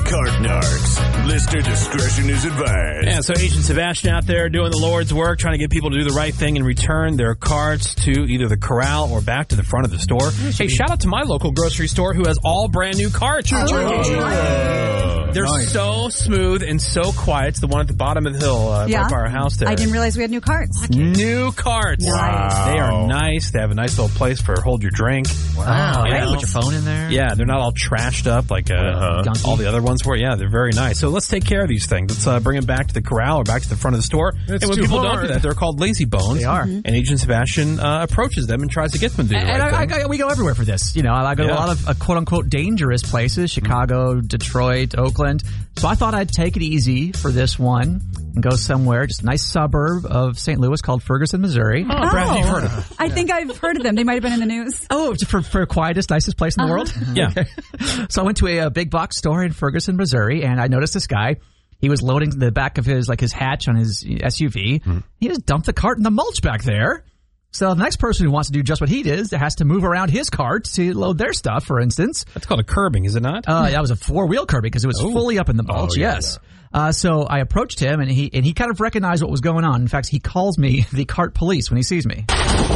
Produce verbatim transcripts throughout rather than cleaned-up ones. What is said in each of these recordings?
Cart Narcs. Listener discretion is advised. Yeah, so Agent Sebastian out there doing the Lord's work, trying to get people to do the right thing and return their carts to either the corral or back to the front of the store. Hey, shout out to my local grocery store who has all brand new carts. Oh, They're nice. so smooth and so quiet. It's the one at the bottom of the hill uh, Yeah. right by our house there. I didn't realize we had new carts. New carts. Nice. They are nice. They have a nice little place for hold your drink. Wow. You Hey, know? put your phone in there. Yeah, they're not all trashed up like uh, Uh-huh. all the other ones were. Yeah, they're very nice. So let's take care of these things. Let's uh, bring them back to the corral or back to the front of the store. It's and when too people hard. don't do that, they're called lazy bones. They are. And Agent Sebastian uh, approaches them and tries to get them to do the And right I, thing. I, we go everywhere for this. You know, I go to Yeah. a lot of uh, quote-unquote dangerous places, Chicago, Detroit, Oakland. So I thought I'd take it easy for this one and go somewhere, just a nice suburb of Saint Louis called Ferguson, Missouri. Oh, Brad, you've heard of them. I think I've heard of them. They might have been in the news. Oh, for for quietest, nicest place in the world? Yeah. So I went to a, a big box store in Ferguson, Missouri, and I noticed this guy. He was loading the back of his, like his hatch on his S U V. Mm-hmm. He just dumped the cart in the mulch back there. So the next person who wants to do just what he did has to move around his cart to load their stuff, for instance. That's called a curbing, is it not? Uh, that was a four-wheel curbing because it was Oh. fully up in the mulch, Oh, yeah, yes. Uh, so I approached him, and he and he kind of recognized what was going on. In fact, he calls me the cart police when he sees me.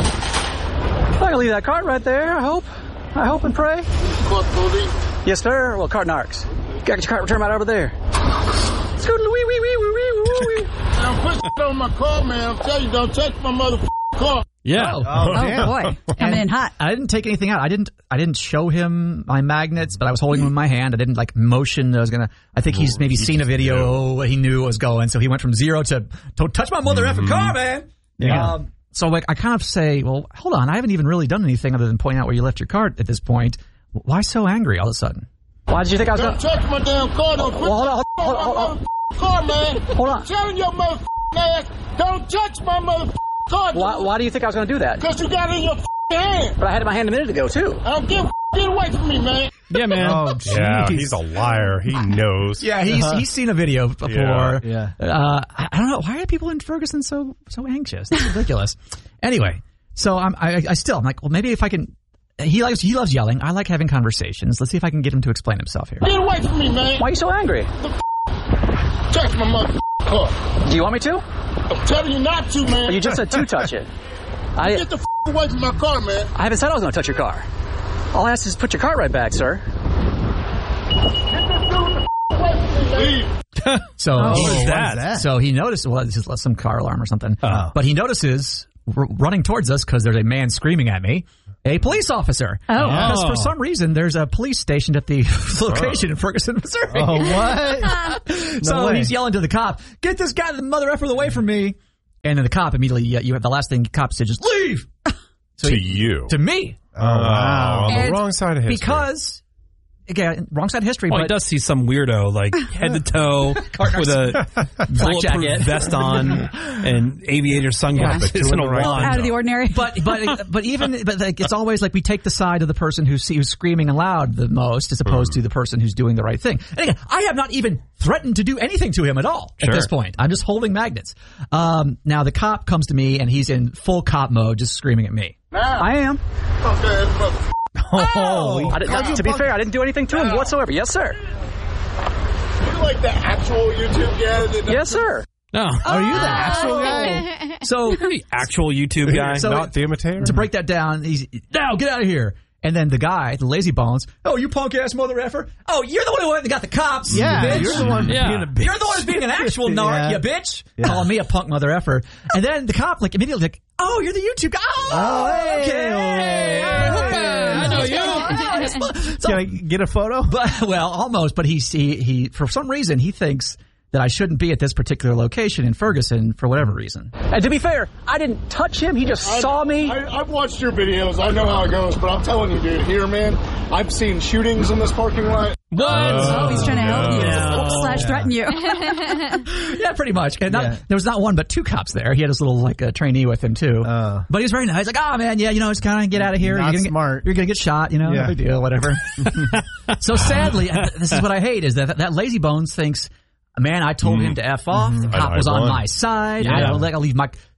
I'm going to leave that cart right there, I hope. I hope and pray. Cart police. Yes, sir. Well, cart narcs. Got your cart returned right over there. Scoodle wee wee wee wee wee wee wee. Don't put shit on my car, man. I'm telling you, don't touch my motherfucking car. yeah. Oh, Oh, damn. boy. Coming in hot. I didn't take anything out. I didn't. I didn't show him my magnets, but I was holding them in my hand. I didn't like motion. that I was gonna. I think he's maybe seen a video. He knew it was going, so he went from zero to don't touch my mother effing car, man. Yeah. Um, so like I kind of say, well, hold on. I haven't even really done anything other than point out where you left your cart at this point. Why so angry all of a sudden? Why did you think I was Don't touch my damn car. Don't put Well, hold on, shit hold on, on hold my motherfucking car, man. Hold on. I'm telling your motherfucking ass, don't touch my motherfucking car. Why do you think I was going to do that? Because you got it in your hand. But I had it in my hand a minute ago too. I don't give a get away from me, man. Yeah, man. Oh, yeah, he's a liar. He knows. Yeah, he's he's seen a video before. Yeah, yeah. Uh, I, I don't know why are people in Ferguson so so anxious? That's ridiculous. Anyway, so I'm I, I still I'm like, well, maybe if I can. He likes he loves yelling. I like having conversations. Let's see if I can get him to explain himself here. Get away from me, man. Why are you so angry? Touch my motherfucking car. Do you want me to? I'm telling you not to, man. You just said to touch it. I Get the f- away from my car, man. I haven't said I was going to touch your car. All I asked is put your cart right back, sir. Leave. So What he- was what is that? that? So he noticed, well, this is some car alarm or something. Oh. But he notices r- running towards us because there's a man screaming at me, a police officer. Oh. Because for some reason there's a police stationed at the location in Ferguson, Missouri. Oh, what? so No way. he's yelling to the cop, "Get this guy, the mother effer, away from me!" And then the cop immediately, you have the last thing the cop said, just leave. So To he- you. to me, Oh, wow. On the And wrong side of history. because again, wrong side of history. Well, but he does see some weirdo, like, head to toe, with a bulletproof jacket. vest on and aviator sunglasses Yeah. and a Right. wand. Out of the ordinary. But but but even but like it's always like we take the side of the person who's who's screaming aloud the most as opposed Mm. to the person who's doing the right thing. And again, I have not even threatened to do anything to him at all Sure. at this point. I'm just holding magnets. Um, now the cop comes to me and he's in full cop mode, just screaming at me. Now. I am. Okay, motherfucker. Oh, I didn't, to be fair, I didn't do anything to him whatsoever. Yes, sir. You like the actual YouTube guy? That Yes, sir. No. Are you the actual guy? So The actual YouTube guy. So- Not the imitator? to break that down, he's now get out of here. And then the guy, the lazy bones, oh, you punk ass mother effer. Oh, you're the one who went and got the cops. Yeah, you bitch. you're the one Yeah. being a bitch. You're the one who's being an actual narc, Yeah. you bitch. Yeah. Calling me a punk mother effer. And then the cop, like, immediately, like, oh, you're the YouTube guy. Oh, Oh, okay. hey. I know you. So, Can I get a photo? but, well, almost, but he, he, he, for some reason, he thinks that I shouldn't be at this particular location in Ferguson for whatever reason. And to be fair, I didn't touch him. He just saw me. I, I've watched your videos. I know how it goes, but I'm telling you, dude, here, man, I've seen shootings in this parking lot. What? Oh, he's trying to help you. No. Slash threaten you. Yeah, pretty much. And not, Yeah. there was not one, but two cops there. He had his little like a trainee with him too. Oh. But he was very nice. Like, oh man, yeah, you know, just kind of get out of here. Not you're gonna smart. Get, you're gonna get shot. You know, Yeah. no big deal, whatever. So sadly, and this is what I hate is that that lazy bones thinks, man, I told him to f off. The I cop know, I was on won. my side. Yeah. I don't let. I'll leave my.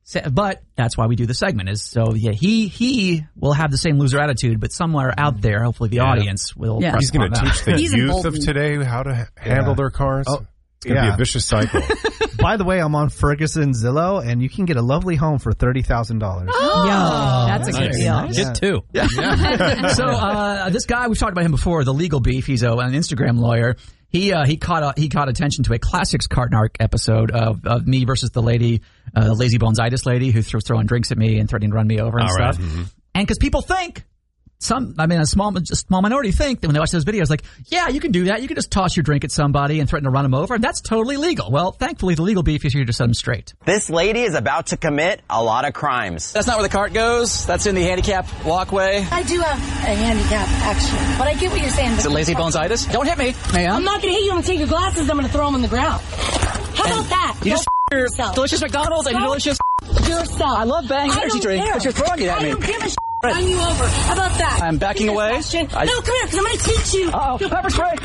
So- But that's why we do the segment. Is so yeah, he he will have the same loser attitude, but somewhere out there, hopefully the Yeah. audience will. Yeah. press He's going to upon that. teach the He's youth emboldened. of today how to h- handle Yeah. their cars. Oh, it's going to yeah. be a vicious cycle. By the way, I'm on Ferguson Zillow, and you can get a lovely home for thirty thousand dollars. Yo, that's a good Nice. deal. Get two. So uh, this guy, we've talked about him before, the legal beef. He's a, an Instagram lawyer. He uh, he caught uh, he caught attention to a Classics Cartnark episode of, of me versus the lady, uh, the lazy bonesitis lady who throws throwing drinks at me and threatening to run me over and All right. stuff. And because people think. Some, I mean, a small, a small minority think that when they watch those videos, like, yeah, you can do that. You can just toss your drink at somebody and threaten to run them over, and that's totally legal. Well, thankfully, the legal beef is here to set them straight. This lady is about to commit a lot of crimes. That's not where the cart goes. That's in the handicap walkway. I do have a handicap, actually. But I get what you're saying. Is it lazy bonesitis? Don't hit me, ma'am. I'm not going to hit you. I'm going to take your glasses. I'm going to throw them on the ground. How about that? You Go just f- your yourself. delicious McDonald's and your Go delicious. yourself. I love Bang I energy don't drink, care. but you're throwing it at I me. don't give a shit. Run you over. How about that? I'm backing away. Question. I- No, come here, because I'm going to teach you. Uh-oh, pepper spray.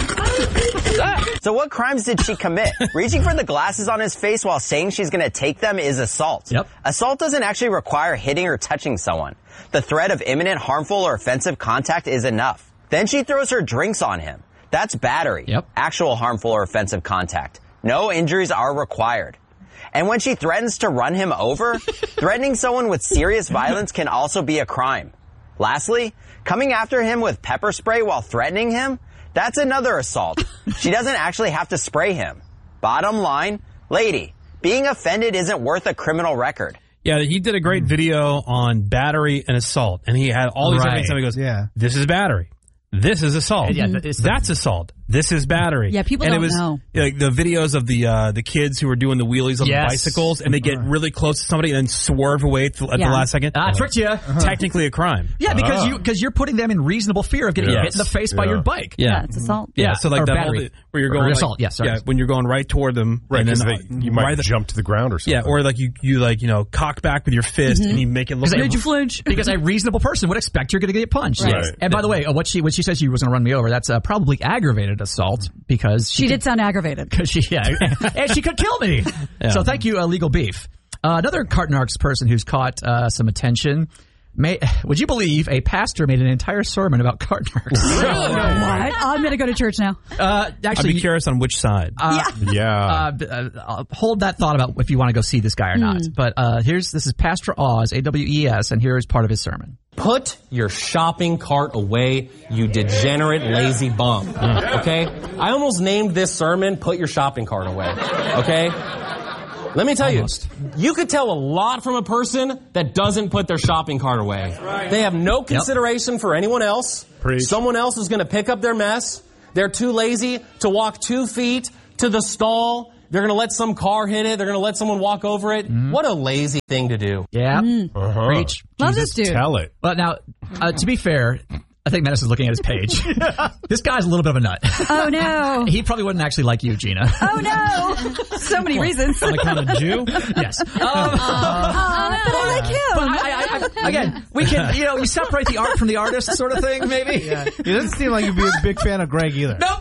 So what crimes did she commit? Reaching for the glasses on his face while saying she's going to take them is assault. Yep. Assault doesn't actually require hitting or touching someone. The threat of imminent harmful or offensive contact is enough. Then she throws her drinks on him. That's battery. Yep. Actual harmful or offensive contact. No injuries are required. And when she threatens to run him over, threatening someone with serious violence can also be a crime. Lastly, coming after him with pepper spray while threatening him, that's another assault. She doesn't actually have to spray him. Bottom line, lady, being offended isn't worth a criminal record. Yeah, he did a great video on battery and assault, and he had all these Right. different things. He goes, Yeah. this is battery. This is assault. Yeah, it's the- That's assault. This is battery. Yeah, people and don't it was, know. Like the videos of the uh, the kids who were doing the wheelies on Yes. the bicycles, and they get really close to somebody and then swerve away at the, at Yeah. the last second. I tricked you. Technically a crime. Yeah, because you because you're putting them in reasonable fear of getting Yes. hit in the face by Yeah. your bike. Yeah. Yeah, it's assault. Yeah, Yeah, so like or that battery. whole bit where you're Or going like, assault, yes, sorry. yeah, when you're going right toward them, Right, and because then you might right- jump to the ground or something. Yeah, or like you you like you know cock back with your fist and you make it look. Because like I- flinch? Because a reasonable person would expect you're going to get punched. Right. Yes. And by the way, uh, what she what she said she was going to run me over, that's uh, probably aggravated assault because She did sound aggravated. Because she, yeah, and she could kill me. Yeah. So thank you, uh, Legal Beef. Uh, another Cartnarks person who's caught uh, some attention. May, would you believe a pastor made an entire sermon about Cartnarks? What? I'm going to go to church now. uh, I'd actually, be curious on which side. uh, Yeah. uh, b- uh, I'll hold that thought about if you want to go see this guy or not. But uh, here's this is Pastor Oz, A W E S, and here is part of his sermon. Put your shopping cart away, you degenerate, lazy bum. Okay? I almost named this sermon, Put Your Shopping Cart Away. Okay? Let me tell Almost. you, you could tell a lot from a person that doesn't put their shopping cart away. They have no consideration for anyone else. Preach. Someone else is going to pick up their mess. They're too lazy to walk two feet to the stall. They're going to let some car hit it. They're going to let someone walk over it. What a lazy thing to do. Yeah. Uh-huh. Preach. Love Jesus, this dude. Tell it. Well, now, uh, to be fair, I think Menace is looking at his page. This guy's a little bit of a nut. Oh, no. He probably wouldn't actually like you, Gina. Oh, no. So many reasons. On account of Jew? Yes. Um, Oh, but I like him. But I, I, I, again, we can, you know, you separate the art from the artist sort of thing, maybe. Yeah. He doesn't seem like you'd be a big fan of Greg either. Nope.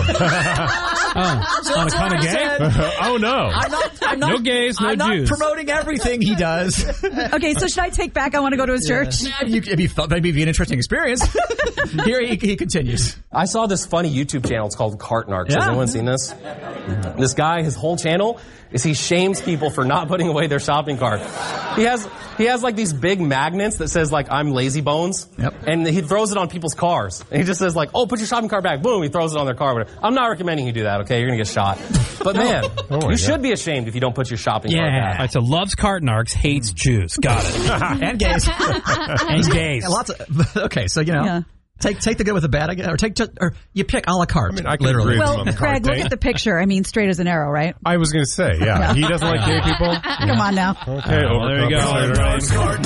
Oh, So on that's account what of I gay? said. Oh, no. I'm not, I'm not, No gays, no I'm not Jews. promoting everything he does. Okay, so should I take back I want to go to his church? You, it'd be fun, maybe be an interesting experience. Here he, he continues. I saw this funny YouTube channel. It's called Cartnarks. Has Yeah. anyone seen this? This guy, his whole channel is he shames people for not putting away their shopping cart. He has he has like these big magnets that says like I'm lazy bones. Yep. And he throws it on people's cars. And he just says like, oh, put your shopping cart back. Boom, he throws it on their car. I'm not recommending you do that, okay? You're gonna get shot. But man, Oh my you God. should be ashamed if you don't put your shopping cart Yeah. All back. right, so loves Cartnarks, hates Jews. Got it. And gays. And gays. And lots of, okay, so, you know. Yeah. Take take the good with the bad, I guess, or take to, or you pick a la carte. I mean, I can literally. agree with Well, him on the Craig, cart look thing. at the picture. I mean, straight as an arrow, right? I was going to say, yeah. He doesn't like gay people. Come on now. Okay, Well, there you go. overcompensator.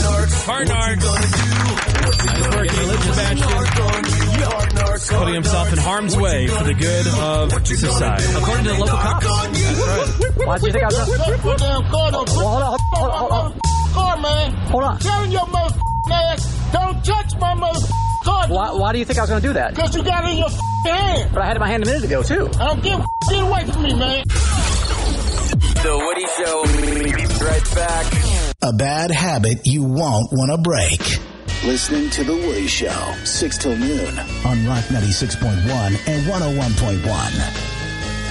Cartnarks. Putting himself in harm's way for the good of society. According to the local cops. Why do you think I was? Put down car, no, put Hold on, hold on, hold on. car, man. Hold on. Telling your mother ass, don't touch my mother car. Why, why do you think I was going to do that? Because you got it in your hand. But I had it in my hand a minute ago, too. I don't give a get away from me, man. The Woody Show. Be right back. A bad habit you won't want to break. Listening to The Woody Show, six till noon on Rock ninety-six point one and one oh one point one.